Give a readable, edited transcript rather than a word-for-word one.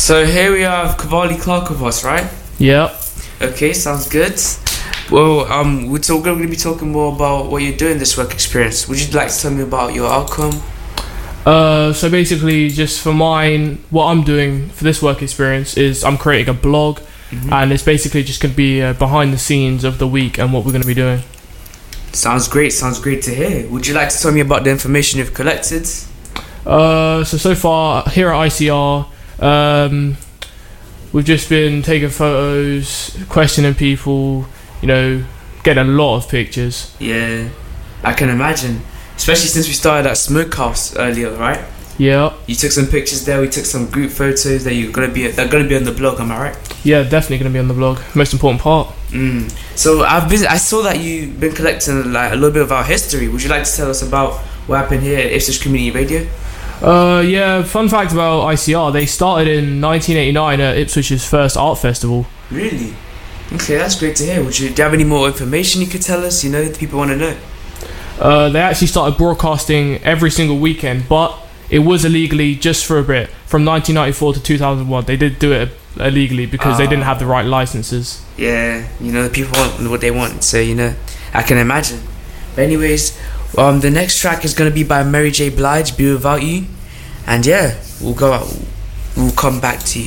So here we have Cavalli Clark with us, right? Yep. Okay, sounds good. Well, we're going to be talking more about what you're doing this work experience. Would you like to tell me about your outcome? So basically, just for mine, what I'm doing for this work experience is I'm creating a blog, and it's basically just going to be behind the scenes of the week and what we're going to be doing. Sounds great to hear. Would you like to tell me about the information you've collected? So far here at ICR, we've just been taking photos, questioning people, getting a lot of pictures. Yeah, I can imagine. Especially since we started at Smokehouse earlier, right? Yeah. You took some pictures there. We took some group photos that they're gonna be on the blog. Am I right? Yeah, definitely gonna be on the blog. Most important part. So I saw that you've been collecting like a little bit of our history. Would you like to tell us about what happened here at Ipswich Community Radio? Yeah. Fun fact about ICR: they started in 1989 at Ipswich's first art festival. Really? Okay, that's great to hear. Do you have any more information you could tell us? The people want to know. They actually started broadcasting every single weekend, but it was illegally just for a bit. From 1994 to 2001, they did do it illegally because they didn't have the right licenses. Yeah, the people want what they want, so I can imagine. But anyways, the next track is gonna be by Mary J. Blige, "Be Without You," and yeah, we'll come back to you.